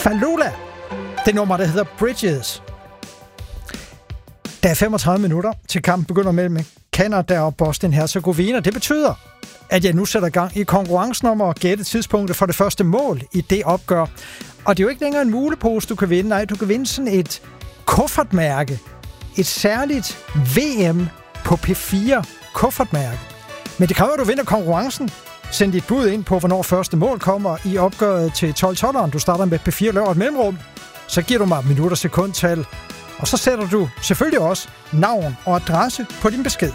Falula. Det nummer, der hedder Bridges. Der er 35 minutter til kampen begynder mellem Canada og Bosnien-Herzegovina. Det betyder, at jeg nu sætter gang i konkurrencen om at gætte tidspunktet for det første mål i det opgør. Og det er jo ikke længere en mulepose, du kan vinde. Nej, du kan vinde sådan et kuffertmærke. Et særligt VM på P4 kuffertmærke. Men det kræver, at du vinder konkurrencen. Send dit bud ind på, hvornår første mål kommer i opgøret til 12-12'eren. Du starter med P4, laver et mellemrum. Så giver du mig minut og sekundtal. Og så sætter du selvfølgelig også navn og adresse på din besked.